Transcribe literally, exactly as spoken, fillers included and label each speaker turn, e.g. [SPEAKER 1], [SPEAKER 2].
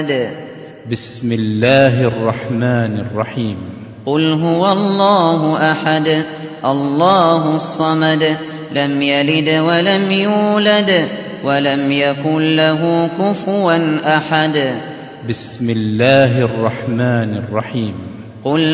[SPEAKER 1] بسم الله الرحمن الرحيم.
[SPEAKER 2] قل هو الله أحد الله الصمد لم يلد ولم يولد ولم يكن له كفوا أحد.
[SPEAKER 1] بسم الله الرحمن الرحيم.
[SPEAKER 2] قل